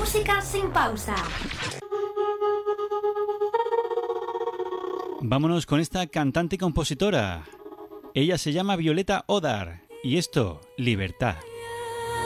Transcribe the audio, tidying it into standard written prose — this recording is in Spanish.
Música sin pausa. Vámonos con esta cantante y compositora. Ella se llama Violeta Odar y esto, Libertad.